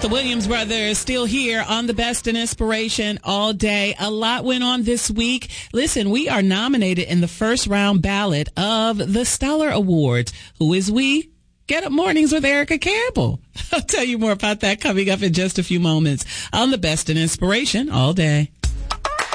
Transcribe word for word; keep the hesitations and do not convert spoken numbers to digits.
The Williams Brothers still here on the Best in Inspiration all day. A lot went on this week. Listen, we are nominated in the first round ballot of the Stellar Awards. Who is we? Get Up Mornings with Erica Campbell. I'll tell you more about that coming up in just a few moments on the Best in Inspiration all day.